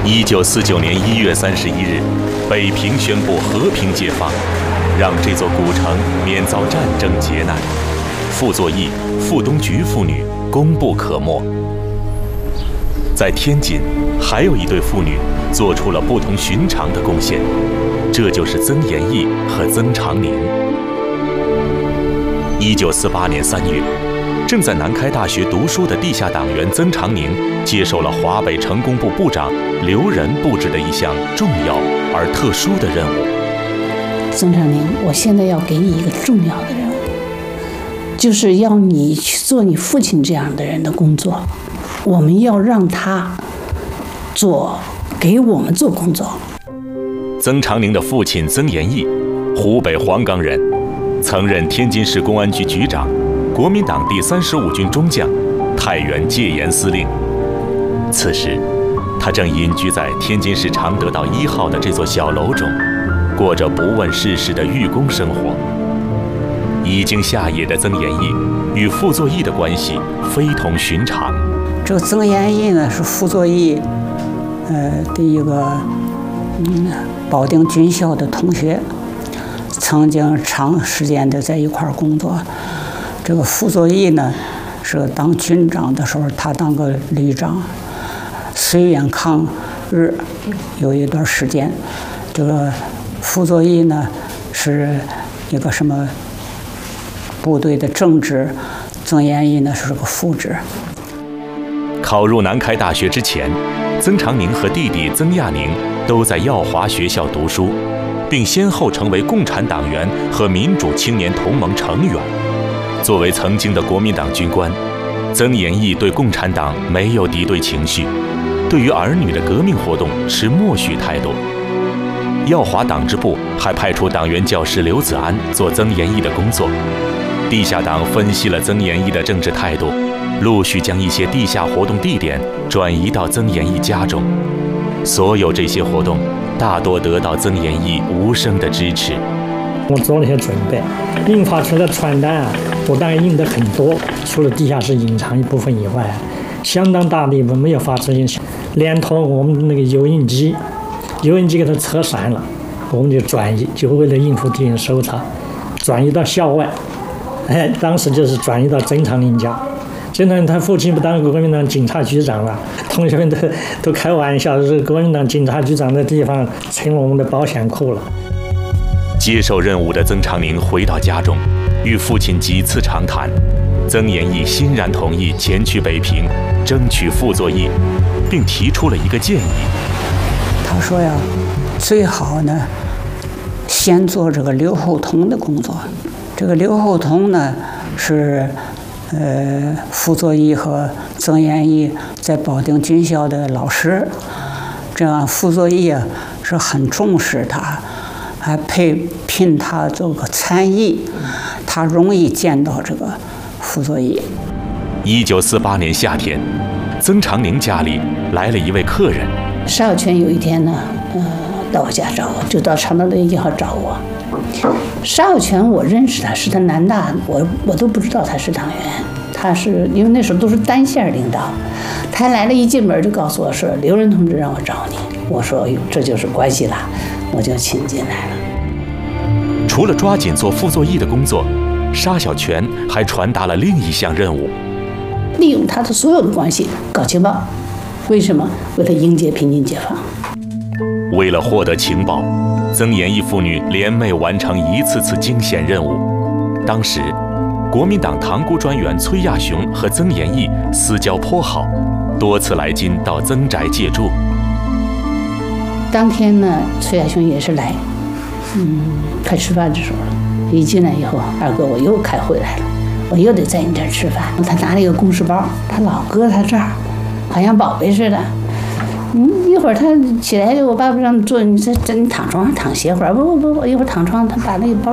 1949年1月31日，北平宣布和平解放，让这座古城免遭战争劫难。傅作义、傅东菊父女功不可没。在天津，还有一对父女做出了不同寻常的贡献，这就是曾延义和曾长宁。1948年3月，正在南开大学读书的地下党员曾长宁接受了华北城工部部长刘仁布置的一项重要而特殊的任务。 曾长宁，我现在要给你一个重要的任务，就是要你去做你父亲这样的人的工作。我们要让他给我们做工作。 曾长宁的父亲曾延义，湖北黄冈人，曾任天津市公安局局长、国民党第35军中将、太原戒严司令。此时，他正隐居在天津市常德道1号的这座小楼中，过着不问世事的寓公生活。已经下野的曾延义与傅作义的关系非同寻常。 这个曾延义呢，是傅作义的一个保定军校的同学，曾经长时间的在一块儿工作。这个傅作义呢，是当军长的时候，他当个旅长。绥远抗日有一段时间，这个傅作义呢是一个什么部队的正职，曾延义呢是个副职。 考入南开大学之前，曾长宁和弟弟曾亚宁都在耀华学校读书，并先后成为共产党员和民主青年同盟成员。作为曾经的国民党军官，曾延义对共产党没有敌对情绪，对于儿女的革命活动持默许态度。耀华党支部还派出党员教师刘子安做曾延义的工作。地下党分析了曾延义的政治态度，陆续将一些地下活动地点转移到曾延义家中。所有这些活动大多得到曾延义无声的支持。 我做了些准备，印发出来的传单我当然印得很多，除了地下室隐藏一部分以外，相当大的一部分没有发出音响，连同我们那个油印机给它扯散了，我们就转移，就为了应付敌人搜查，转移到校外。当时就是转移到曾长宁家。曾长宁他父亲不当国民党警察局长了，同学们都开玩笑，是国民党警察局长的地方成了我们的保险库了。 接受任务的曾长宁回到家中，与父亲几次长谈，曾延义欣然同意前去北平，争取傅作义，并提出了一个建议。 他说呀，最好呢，先做这个刘厚同的工作。这个刘厚同呢，是傅作义和曾延义在保定军校的老师。这样傅作义啊是很重视他，还聘他做个参议，他容易见到这个傅作义。 1948年夏天，曾长宁家里来了一位客人。 沙小泉有一天呢，到我家找我，就到常德的1号找我。沙小泉我认识他，是他南大，我都不知道他是党员。他是因为那时候都是单线领导，他来了一进门就告诉我说刘仁同志让我找你。我说哎呦，这就是关系了，我就请进来了。 除了抓紧做傅作义的工作，沙小泉还传达了另一项任务， 利用他的所有的关系搞情报。为什么？为了迎接平津解放。 为了获得情报，曾延义父女联袂完成一次次惊险任务。当时，国民党塘沽专员崔亚雄和曾延义私交颇好，多次来津到曾宅借住。 当天呢，崔亚雄也是来，快吃饭的时候了。一进来以后，二哥我又开会来了，我又得在你这儿吃饭。他拿了一个公事包，他老搁他这儿，好像宝贝似的。一会儿他起来，我爸爸让你坐，你躺床上躺歇会儿。不，一会儿躺床，他把那个包